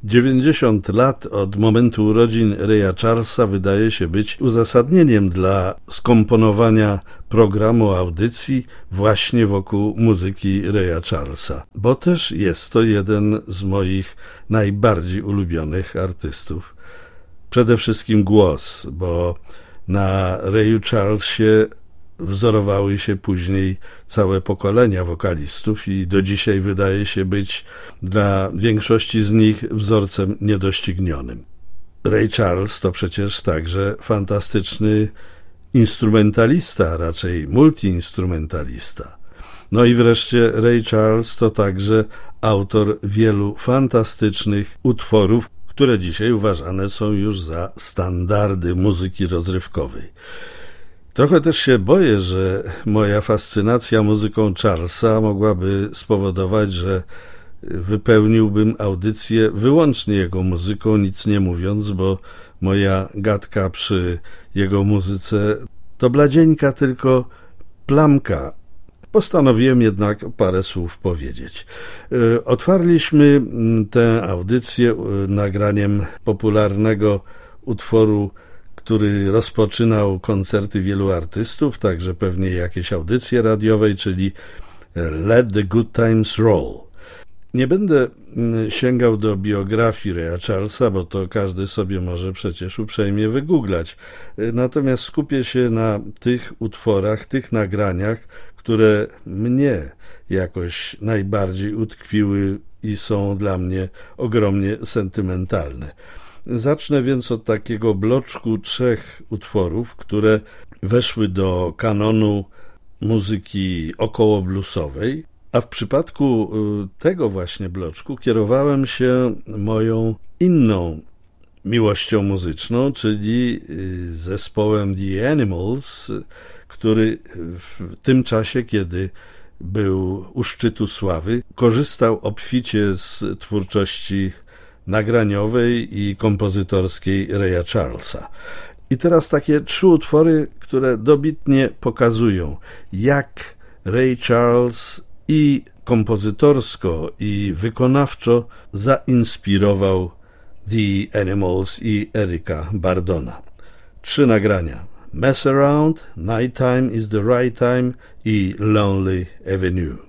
90 lat od momentu urodzin Raya Charlesa wydaje się być uzasadnieniem dla skomponowania programu audycji właśnie wokół muzyki Raya Charlesa, bo też jest to jeden z moich najbardziej ulubionych artystów. Przede wszystkim głos, bo na Rayu Charlesie wzorowały się później całe pokolenia wokalistów i do dzisiaj wydaje się być dla większości z nich wzorcem niedoścignionym. Ray Charles to przecież także fantastyczny instrumentalista, a raczej multiinstrumentalista. No i wreszcie Ray Charles to także autor wielu fantastycznych utworów, które dzisiaj uważane są już za standardy muzyki rozrywkowej. Trochę też się boję, że moja fascynacja muzyką Charlesa mogłaby spowodować, że wypełniłbym audycję wyłącznie jego muzyką, nic nie mówiąc, bo moja gadka przy jego muzyce to bladzieńka tylko plamka. Postanowiłem jednak parę słów powiedzieć. Otwarliśmy tę audycję nagraniem popularnego utworu, który rozpoczynał koncerty wielu artystów, także pewnie jakieś audycje radiowe, czyli Let the Good Times Roll. Nie będę sięgał do biografii Raya Charlesa, bo to każdy sobie może przecież uprzejmie wygooglać. Natomiast skupię się na tych utworach, tych nagraniach, które mnie jakoś najbardziej utkwiły i są dla mnie ogromnie sentymentalne. Zacznę więc od takiego bloczku 3 utworów, które weszły do kanonu muzyki okołobluesowej, a w przypadku tego właśnie bloczku kierowałem się moją inną miłością muzyczną, czyli zespołem The Animals, który w tym czasie, kiedy był u szczytu sławy, korzystał obficie z twórczości nagraniowej i kompozytorskiej Raya Charlesa. I teraz takie 3 utwory, które dobitnie pokazują, jak Ray Charles i kompozytorsko, i wykonawczo zainspirował The Animals i Ericka Burdona. 3 nagrania: Mess Around, Nighttime is the Right Time i Lonely Avenue.